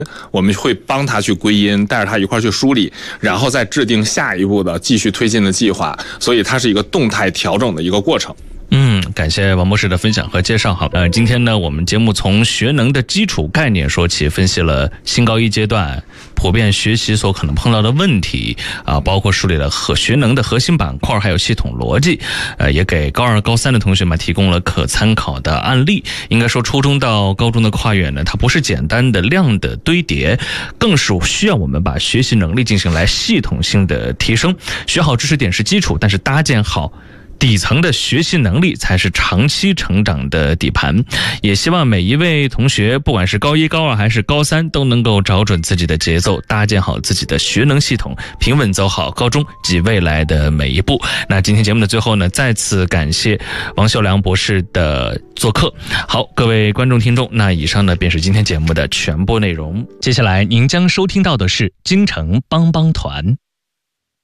我们会帮他去归因，带着他一块去梳理，然后再制定下一步的继续推进的计划，所以它是一个动态调整的一个过程。 感谢王博士的分享和介绍哈。今天呢，我们节目从学能的基础概念说起，分析了新高一阶段普遍学习所可能碰到的问题包括梳理了学能的核心板块，还有系统逻辑，也给高二、高三的同学们提供了可参考的案例。应该说，初中到高中的跨越呢，它不是简单的量的堆叠，更是需要我们把学习能力进行来系统性的提升。学好知识点是基础，但是搭建好底层的学习能力才是长期成长的底盘。也希望每一位同学，不管是高一、高二还是高三，都能够找准自己的节奏，搭建好自己的学能系统，平稳走好高中及未来的每一步。那今天节目的最后呢，再次感谢王秀良博士的做客。好，各位观众听众，那以上呢便是今天节目的全部内容。接下来您将收听到的是京城帮帮团。